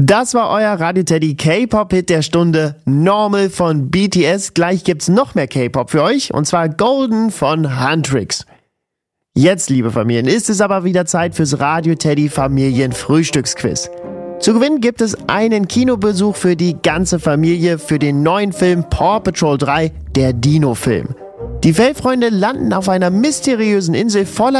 Das war euer Radio Teddy K-Pop-Hit der Stunde, Normal von BTS. Gleich gibt's noch mehr K-Pop für euch, und zwar Golden von Huntrix. Jetzt, liebe Familien, ist es aber wieder Zeit fürs Radio Teddy Familien-Frühstücksquiz. Zu gewinnen gibt es einen Kinobesuch für die ganze Familie für den neuen Film Paw Patrol 3, der Dino-Film. Die Fellfreunde landen auf einer mysteriösen Insel voller